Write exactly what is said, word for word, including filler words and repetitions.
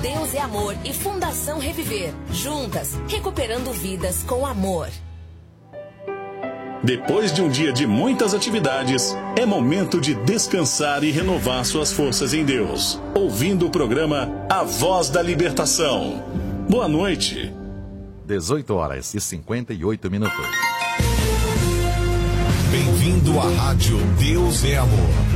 Deus é Amor e Fundação Reviver. Juntas, recuperando vidas com amor. Depois de um dia de muitas atividades, é momento de descansar e renovar suas forças em Deus, ouvindo o programa A Voz da Libertação. Boa noite. dezoito horas e cinquenta e oito minutos. Bem-vindo à Rádio Deus é Amor.